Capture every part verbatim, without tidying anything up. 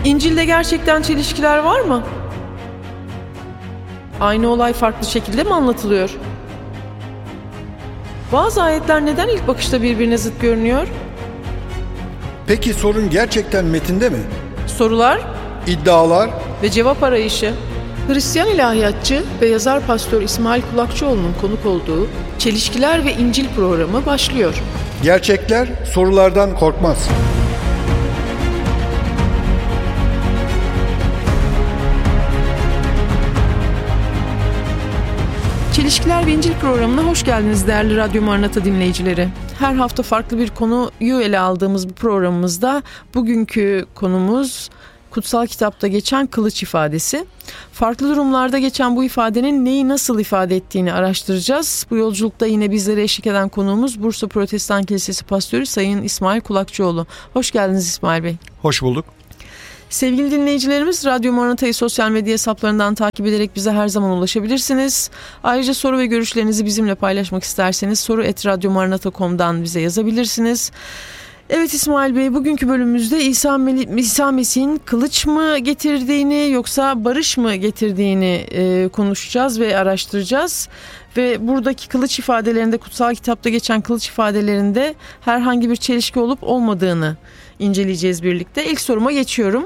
İncil'de gerçekten çelişkiler var mı? Aynı olay farklı şekilde mi anlatılıyor? Bazı ayetler neden ilk bakışta birbirine zıt görünüyor? Peki sorun gerçekten metinde mi? Sorular İddialar ve cevap arayışı. Hristiyan ilahiyatçı ve yazar Pastör İsmail Kulakçıoğlu'nun konuk olduğu Çelişkiler ve İncil programı başlıyor. Gerçekler sorulardan korkmaz. Çelişkiler ve İncil programına hoş geldiniz değerli Radyo Maranata dinleyicileri. Her hafta farklı bir konuyu ele aldığımız bu programımızda bugünkü konumuz kutsal kitapta geçen kılıç ifadesi. Farklı durumlarda geçen bu ifadenin neyi nasıl ifade ettiğini araştıracağız. Bu yolculukta yine bizlere eşlik eden konuğumuz Bursa Protestan Kilisesi Pastörü Sayın İsmail Kulakçıoğlu. Hoş geldiniz İsmail Bey. Hoş bulduk. Sevgili dinleyicilerimiz, Radyo Maranata'yı sosyal medya hesaplarından takip ederek bize her zaman ulaşabilirsiniz. Ayrıca soru ve görüşlerinizi bizimle paylaşmak isterseniz soru et radyo maranata nokta com'dan bize yazabilirsiniz. Evet İsmail Bey, bugünkü bölümümüzde İsa, İsa Mesih'in kılıç mı getirdiğini yoksa barış mı getirdiğini e, konuşacağız ve araştıracağız. Ve buradaki kılıç ifadelerinde, kutsal kitapta geçen kılıç ifadelerinde herhangi bir çelişki olup olmadığını inceleyeceğiz birlikte. İlk soruma geçiyorum.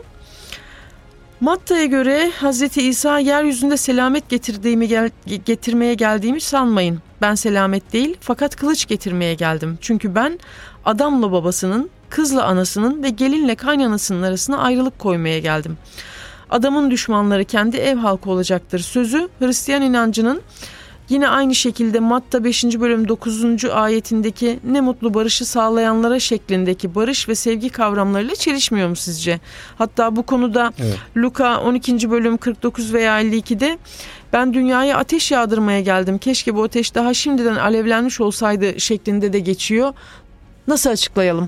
Matta'ya göre Hazreti İsa yeryüzünde selamet getirdiğimi gel- getirmeye geldiğimi sanmayın. Ben selamet değil fakat kılıç getirmeye geldim. Çünkü ben adamla babasının, kızla anasının ve gelinle kaynanasının arasına ayrılık koymaya geldim. Adamın düşmanları kendi ev halkı olacaktır sözü Hristiyan inancının yine aynı şekilde Matta beşinci bölüm dokuzuncu ayetindeki ne mutlu barışı sağlayanlara şeklindeki barış ve sevgi kavramlarıyla çelişmiyor mu sizce? Hatta bu konuda evet. Luka on ikinci bölüm kırk dokuz veya elli ikide ben dünyaya ateş yağdırmaya geldim. Keşke bu ateş daha şimdiden alevlenmiş olsaydı şeklinde de geçiyor. Nasıl açıklayalım?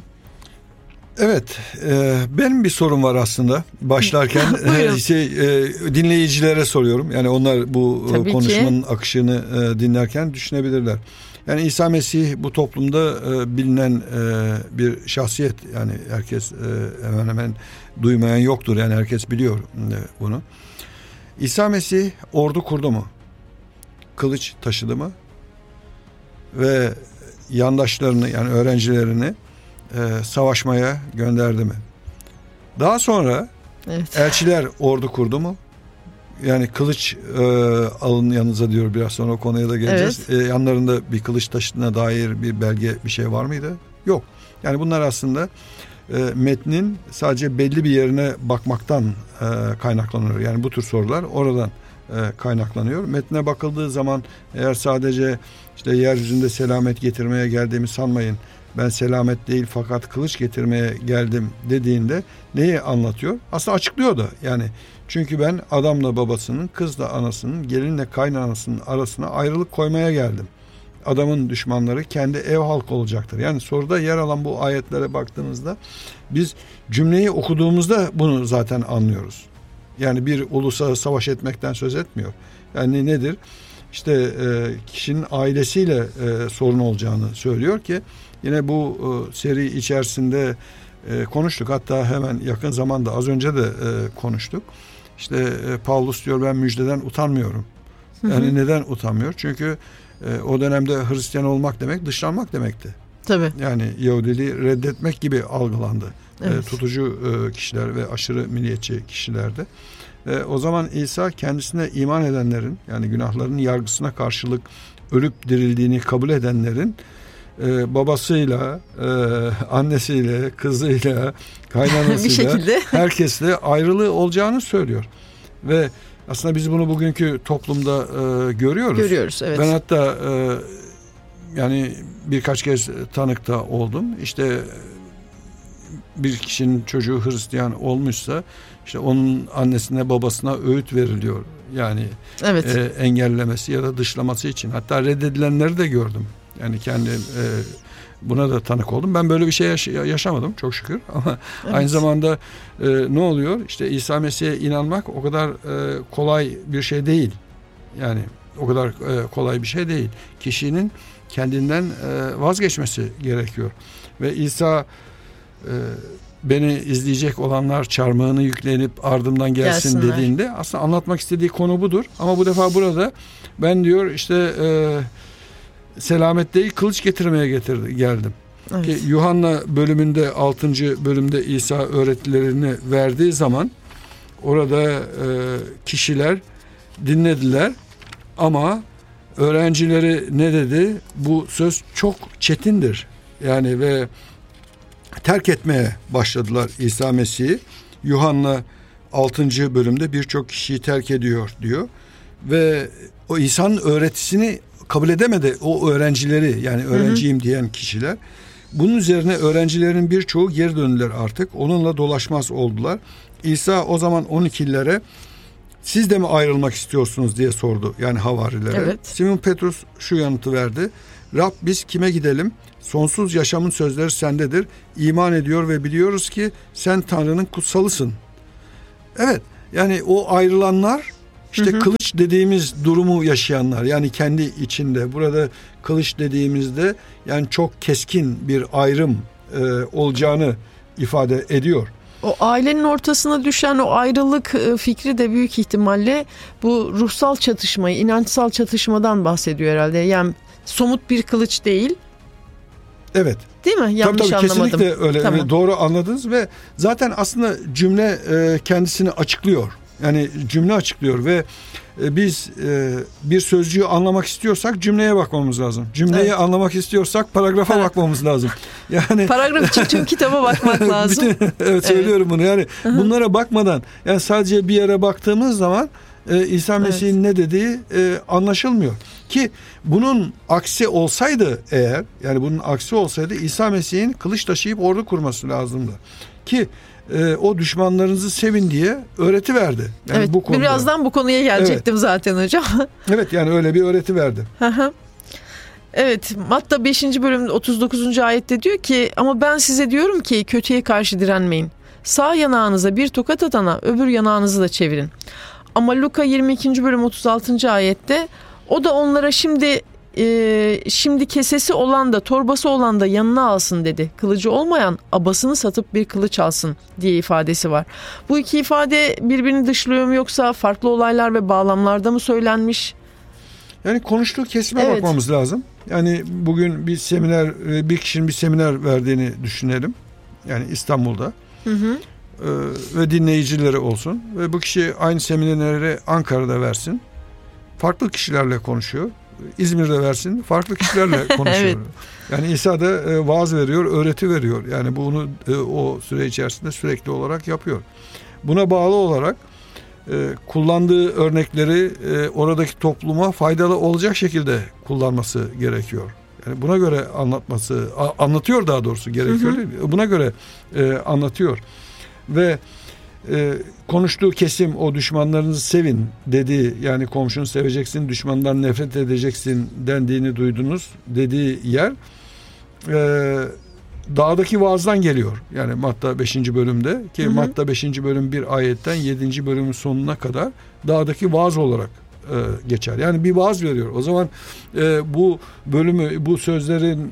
Evet, e, benim bir sorum var aslında. Başlarken e, şey, e, dinleyicilere soruyorum. Yani onlar bu Tabii konuşmanın ki. akışını e, dinlerken düşünebilirler. Yani İsa Mesih bu toplumda e, bilinen e, bir şahsiyet. Yani herkes e, hemen hemen duymayan yoktur. Yani herkes biliyor e, bunu. İsa Mesih ordu kurdu mu? Kılıç taşıdı mı? Ve yandaşlarını yani öğrencilerini e, savaşmaya gönderdi mi? Daha sonra evet. elçiler ordu kurdu mu? Yani kılıç e, alın yanınıza diyor, biraz sonra o konuya da geleceğiz. Evet. E, yanlarında bir kılıç taşıdığına dair bir belge, bir şey var mıydı? Yok. Yani bunlar aslında e, metnin sadece belli bir yerine bakmaktan e, kaynaklanıyor. Yani bu tür sorular oradan e, kaynaklanıyor. Metne bakıldığı zaman eğer sadece işte yeryüzünde selamet getirmeye geldiğimi sanmayın, ben selamet değil fakat kılıç getirmeye geldim dediğinde neyi anlatıyor? Aslında açıklıyor da yani. Çünkü ben adamla babasının, kızla anasının, gelinle kaynanasının arasına ayrılık koymaya geldim. Adamın düşmanları kendi ev halkı olacaktır. Yani soruda yer alan bu ayetlere baktığımızda biz cümleyi okuduğumuzda bunu zaten anlıyoruz. Yani bir ulusa savaş etmekten söz etmiyor. Yani nedir? İşte e, kişinin ailesiyle e, sorun olacağını söylüyor ki yine bu e, seri içerisinde e, konuştuk. Hatta hemen yakın zamanda az önce de e, konuştuk. İşte e, Paulus diyor ben müjdeden utanmıyorum. Yani hı hı. Neden utanmıyor? Çünkü e, o dönemde Hristiyan olmak demek dışlanmak demekti. Tabii. Yani Yahudiliği reddetmek gibi algılandı. Evet. E, tutucu e, kişiler ve aşırı milliyetçi kişilerde. E, o zaman İsa kendisine iman edenlerin yani günahlarının yargısına karşılık ölüp dirildiğini kabul edenlerin e, babasıyla, e, annesiyle, kızıyla, kaynanasıyla herkesle ayrılığı olacağını söylüyor. Ve aslında biz bunu bugünkü toplumda e, görüyoruz. Görüyoruz, evet. Ben hatta e, yani birkaç kez tanıkta oldum. İşte bir kişinin çocuğu Hristiyan olmuşsa işte onun annesine babasına öğüt veriliyor. Yani evet. e, engellemesi ya da dışlaması için. Hatta reddedilenleri de gördüm. Yani kendi e, buna da tanık oldum. Ben böyle bir şey yaş- yaşamadım çok şükür. Ama evet. aynı zamanda e, ne oluyor? İşte İsa Mesih'e inanmak o kadar e, kolay bir şey değil. Yani o kadar e, kolay bir şey değil. Kişinin kendinden e, vazgeçmesi gerekiyor. Ve İsa e, beni izleyecek olanlar çarmıhını yüklenip ardımdan gelsin Gelsinler. dediğinde aslında anlatmak istediği konu budur. Ama bu defa burada ben diyor işte e, selamet değil kılıç getirmeye getirdi, geldim. Evet. Ki Yuhanna bölümünde altıncı bölümde İsa öğretilerini verdiği zaman orada e, kişiler dinlediler ama öğrencileri ne dedi? Bu söz çok çetindir. Yani ve terk etmeye başladılar İsa Mesih'i. Yuhanna altıncı bölümde birçok kişiyi terk ediyor diyor. Ve o İsa'nın öğretisini kabul edemedi o öğrencileri, yani öğrenciyim hı hı. diyen kişiler. Bunun üzerine öğrencilerin birçoğu geri döndüler artık. Onunla dolaşmaz oldular. İsa o zaman on ikililere siz de mi ayrılmak istiyorsunuz diye sordu. Yani havarilere. Evet. Simon Petrus şu yanıtı verdi. Rab biz kime gidelim? Sonsuz yaşamın sözleri sendedir. İman ediyor ve biliyoruz ki sen Tanrı'nın kutsalısın. Evet, yani o ayrılanlar işte hı hı. kılıç dediğimiz durumu yaşayanlar, yani kendi içinde. Burada kılıç dediğimizde yani çok keskin bir ayrım e, olacağını ifade ediyor. O ailenin ortasına düşen o ayrılık fikri de büyük ihtimalle bu ruhsal çatışmayı, inançsal çatışmadan bahsediyor herhalde. Yani somut bir kılıç değil. Evet. Değil mi? Yanlış tabii, tabii, anlamadım. Kesinlikle öyle. Tamam. Doğru anladınız ve zaten aslında cümle kendisini açıklıyor. Yani cümle açıklıyor ve biz bir sözcüğü anlamak istiyorsak cümleye bakmamız lazım. Cümleyi evet. anlamak istiyorsak paragrafa evet. bakmamız lazım. Yani paragraf için tüm kitaba bakmak lazım. Bütün, evet söylüyorum evet. bunu. Yani Hı-hı. bunlara bakmadan, yani sadece bir yere baktığımız zaman e, İsa Mesih'in evet. ne dediği e, anlaşılmıyor. Ki bunun aksi olsaydı eğer, yani bunun aksi olsaydı İsa Mesih'in kılıç taşıyıp ordu kurması lazımdı. Ki e, o düşmanlarınızı sevin diye öğreti verdi. Yani evet, bu konuda. Birazdan bu konuya gelecektim evet. zaten hocam. Evet, yani öyle bir öğreti verdi. Evet, Matta beşinci bölüm otuz dokuzuncu ayette diyor ki ama ben size diyorum ki kötüye karşı direnmeyin. Sağ yanağınıza bir tokat atana öbür yanağınızı da çevirin. Ama Luka yirmi ikinci bölüm otuz altıncı ayette o da onlara şimdi e, şimdi kesesi olan da torbası olan da yanına alsın dedi. Kılıcı olmayan abasını satıp bir kılıç alsın diye ifadesi var. Bu iki ifade birbirini dışlıyor mu yoksa farklı olaylar ve bağlamlarda mı söylenmiş? Yani konuştuğu kesime evet. bakmamız lazım. Yani bugün bir seminer, bir kişinin bir seminer verdiğini düşünelim. Yani İstanbul'da. Hı hı. Ee, ve dinleyicileri olsun. Ve bu kişi aynı seminerleri Ankara'da versin. Farklı kişilerle konuşuyor. İzmir'de versin. Farklı kişilerle konuşuyor. evet. Yani İsa da e, vaaz veriyor, öğreti veriyor. Yani bunu e, o süre içerisinde sürekli olarak yapıyor. Buna bağlı olarak e, kullandığı örnekleri e, oradaki topluma faydalı olacak şekilde kullanması gerekiyor. Yani buna göre anlatması, a, anlatıyor daha doğrusu gerekiyor hı hı. değil mi? Buna göre e, anlatıyor. Ve e, konuştuğu kesim o düşmanlarınızı sevin dediği, yani komşunu seveceksin, düşmandan nefret edeceksin dendiğini duydunuz dediği yer e, dağdaki vaazdan geliyor. Yani Matta beşinci bölümde ki hı hı. Matta beşinci bölüm bir ayetten yedinci bölümün sonuna kadar dağdaki vaaz olarak e, geçer. Yani bir vaaz veriyor. O zaman e, bu bölümü, bu sözlerin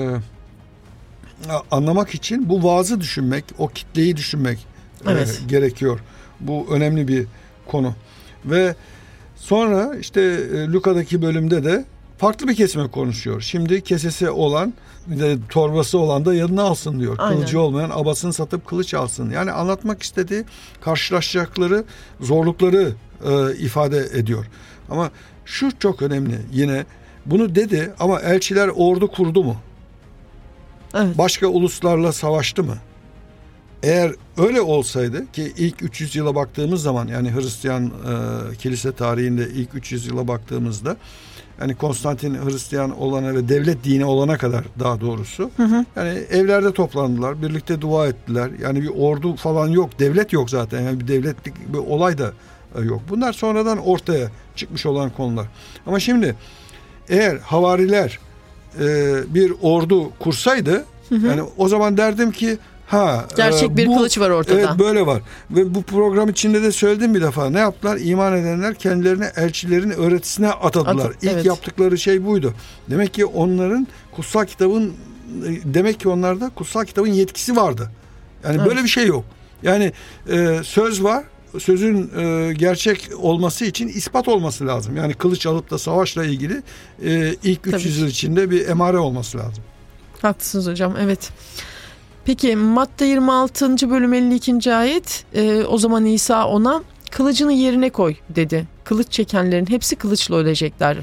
e, anlamak için bu vaazı düşünmek, o kitleyi düşünmek evet. e, gerekiyor. Bu önemli bir konu. Ve sonra işte e, Luka'daki bölümde de farklı bir kesime konuşuyor. Şimdi kesesi olan, de, torbası olan da yanına alsın diyor. Aynen. Kılıcı olmayan abasını satıp kılıç alsın. Yani anlatmak istediği karşılaşacakları zorlukları e, ifade ediyor. Ama şu çok önemli, yine bunu dedi ama elçiler ordu kurdu mu? Evet. Başka uluslarla savaştı mı? Eğer öyle olsaydı, ki ilk üç yüz yıla baktığımız zaman, yani Hristiyan e, kilise tarihinde ilk üç yüz yıla baktığımızda, yani Konstantin Hristiyan olana ve devlet dini olana kadar daha doğrusu hı hı. yani evlerde toplandılar, birlikte dua ettiler. Yani bir ordu falan yok, devlet yok zaten. Yani bir devletlik bir olay da yok. Bunlar sonradan ortaya çıkmış olan konular. Ama şimdi eğer havariler e, bir ordu kursaydı hı hı. yani o zaman derdim ki ha gerçek e, bir bu, kılıç var ortada. Evet, böyle var. Ve bu program içinde de söyledim bir defa. Ne yaptılar? İman edenler kendilerini elçilerin öğretisine atadılar. At, İlk evet. yaptıkları şey buydu. Demek ki onların kutsal kitabın demek ki onlarda kutsal kitabın yetkisi vardı. Yani evet. böyle bir şey yok. Yani e, söz var. Sözün e, gerçek olması için ispat olması lazım. Yani kılıç alıp da savaşla ilgili e, ilk üç yüz yıl içinde bir emare olması lazım. Haklısınız hocam, evet. Peki Matta yirmi altıncı bölüm elli ikinci ayet, e, o zaman İsa ona kılıcını yerine koy dedi. Kılıç çekenlerin hepsi kılıçla ölecekler.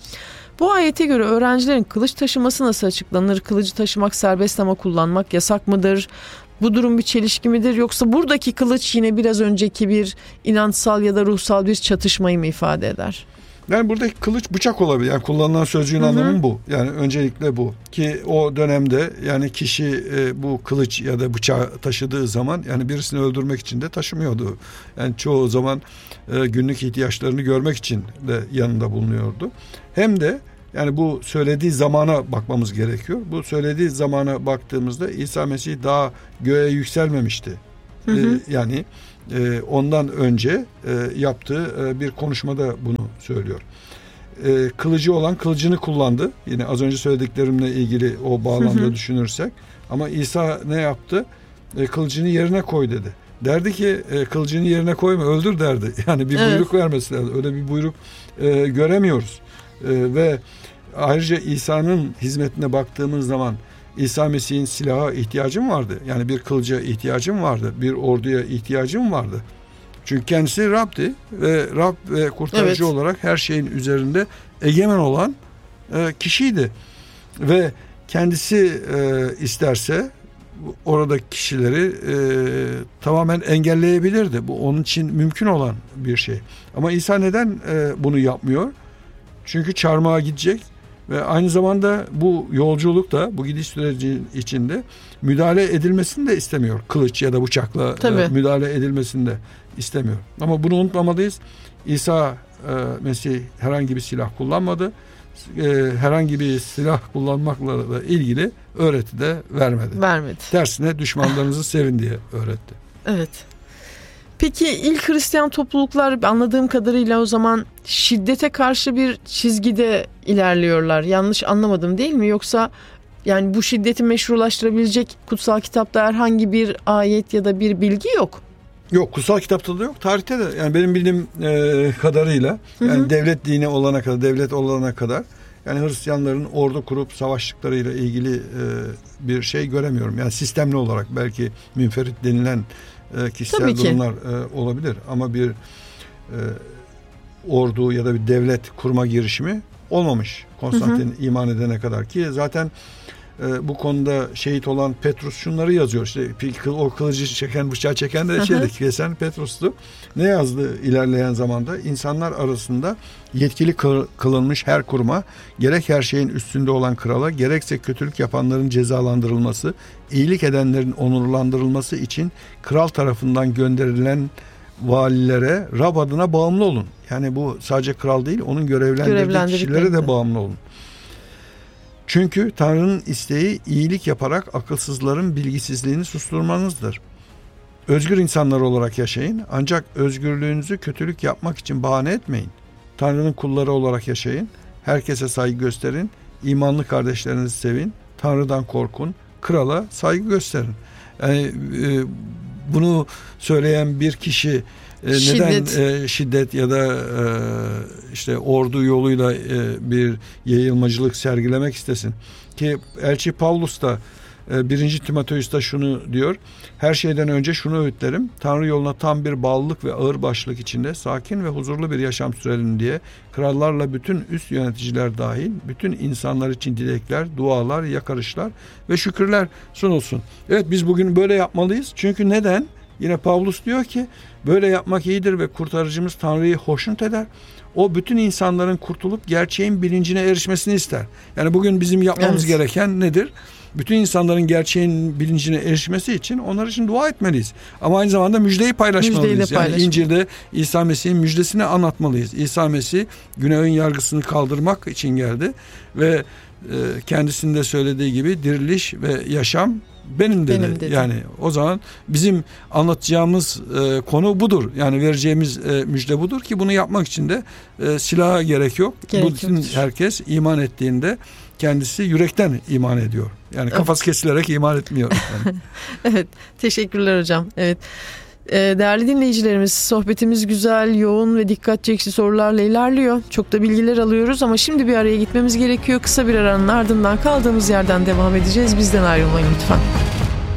Bu ayete göre öğrencilerin kılıç taşıması nasıl açıklanır? Kılıcı taşımak serbest ama kullanmak yasak mıdır? Bu durum bir çelişki midir? Yoksa buradaki kılıç yine biraz önceki bir inançsal ya da ruhsal bir çatışmayı mı ifade eder? Yani buradaki kılıç bıçak olabilir. Yani kullanılan sözcüğün anlamı bu. Yani öncelikle bu. Ki o dönemde yani kişi e, bu kılıç ya da bıçağı taşıdığı zaman yani birisini öldürmek için de taşımıyordu. Yani çoğu zaman e, günlük ihtiyaçlarını görmek için de yanında bulunuyordu. Hem de yani bu söylediği zamana bakmamız gerekiyor. Bu söylediği zamana baktığımızda İsa Mesih daha göğe yükselmemişti. Hı hı. E, yani e, ondan önce e, yaptığı e, bir konuşmada bunu söylüyor. E, kılıcı olan kılıcını kullandı. Yine az önce söylediklerimle ilgili o bağlamda hı hı. düşünürsek. Ama İsa ne yaptı? E, kılıcını yerine koy dedi. Derdi ki e, kılıcını yerine koyma, öldür derdi. Yani bir evet. buyruk vermesi lazım. Öyle bir buyruk e, göremiyoruz. E, ve ayrıca İsa'nın hizmetine baktığımız zaman İsa Mesih'in silaha ihtiyacım vardı. Yani bir kılıca ihtiyacım vardı. Bir orduya ihtiyacım vardı. Çünkü kendisi Rab'di ve Rab ve kurtarıcı evet. olarak her şeyin üzerinde egemen olan e, kişiydi. Ve kendisi e, isterse oradaki kişileri e, tamamen engelleyebilirdi. Bu onun için mümkün olan bir şey. Ama İsa neden e, bunu yapmıyor? Çünkü çarmıha gidecek ve aynı zamanda bu yolculukta, bu gidiş süreci içinde müdahale edilmesini de istemiyor. Kılıç ya da bıçakla e, müdahale edilmesini de istemiyor. Ama bunu unutmamalıyız. İsa e, Mesih herhangi bir silah kullanmadı. E, herhangi bir silah kullanmakla da ilgili öğreti de vermedi. Vermedi. Tersine düşmanlarınızı sevin diye öğretti. Evet. Peki ilk Hristiyan topluluklar anladığım kadarıyla o zaman şiddete karşı bir çizgide ilerliyorlar. Yanlış anlamadım değil mi? Yoksa yani bu şiddeti meşrulaştırabilecek kutsal kitapta herhangi bir ayet ya da bir bilgi yok. Yok, kutsal kitapta da yok, tarihte de. Yani benim bildiğim e, kadarıyla yani hı hı. devlet dini olana kadar, devlet olana kadar yani Hristiyanların ordu kurup savaştıklarıyla ilgili e, bir şey göremiyorum. Yani sistemli olarak belki münferit denilen e, kişisel durumlar e, olabilir ama bir e, ordu ya da bir devlet kurma girişimi olmamış Konstantin hı hı. iman edene kadar ki zaten e, bu konuda şehit olan Petrus şunları yazıyor. İşte o kılıcı çeken, bıçağı çeken de şeydi, kesen Petrus'tu. Ne yazdı ilerleyen zamanda? İnsanlar arasında yetkili kılınmış her kuruma, gerek her şeyin üstünde olan krala, gerekse kötülük yapanların cezalandırılması, iyilik edenlerin onurlandırılması için kral tarafından gönderilen valilere, Rab adına bağımlı olun. Yani bu sadece kral değil, onun görevlendirdiği kişilere de bağımlı olun. Çünkü Tanrı'nın isteği iyilik yaparak akılsızların bilgisizliğini susturmanızdır. Özgür insanlar olarak yaşayın, ancak özgürlüğünüzü kötülük yapmak için bahane etmeyin. Tanrı'nın kulları olarak yaşayın, herkese saygı gösterin, imanlı kardeşlerinizi sevin, Tanrı'dan korkun, krala saygı gösterin. Yani e, bunu söyleyen bir kişi e, şiddet. neden e, şiddet ya da e, işte ordu yoluyla e, bir yayılmacılık sergilemek istesin? Ki elçi Pavlus da e, birinci Timoteus'ta şunu diyor: her şeyden önce şunu öğütlerim, Tanrı yoluna tam bir bağlılık ve ağırbaşlılık içinde sakin ve huzurlu bir yaşam sürelim diye krallarla bütün üst yöneticiler dahil bütün insanlar için dilekler, dualar, yakarışlar ve şükürler sunulsun. Evet, biz bugün böyle yapmalıyız. Çünkü neden? Yine Pavlus diyor ki böyle yapmak iyidir ve kurtarıcımız Tanrı'yı hoşnut eder. O bütün insanların kurtulup gerçeğin bilincine erişmesini ister. Yani bugün bizim yapmamız evet. gereken nedir? Bütün insanların gerçeğin bilincine erişmesi için onlar için dua etmeliyiz. Ama aynı zamanda müjdeyi paylaşmalıyız. Yani İncil'de İsa Mesih'in müjdesini anlatmalıyız. İsa Mesih günahın yargısını kaldırmak için geldi ve e, kendisinde söylediği gibi diriliş ve yaşam benim dedi. Benim dedi. Yani o zaman bizim anlatacağımız e, konu budur. Yani vereceğimiz e, müjde budur ki bunu yapmak için de e, silaha gerek yok. Gerek bütün herkes iman ettiğinde kendisi yürekten iman ediyor. Yani kafası evet. kesilerek iman etmiyor. Yani. Evet, teşekkürler hocam. Evet. Değerli dinleyicilerimiz, sohbetimiz güzel, yoğun ve dikkat çekici sorularla ilerliyor. Çok da bilgiler alıyoruz ama şimdi bir araya gitmemiz gerekiyor. Kısa bir aranın ardından kaldığımız yerden devam edeceğiz. Bizden ayrılmayın lütfen.